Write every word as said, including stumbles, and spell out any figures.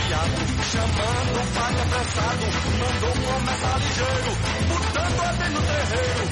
arrepiado, chamando o padre apressado, mandou começar ligeiro, botando ordem no terreiro,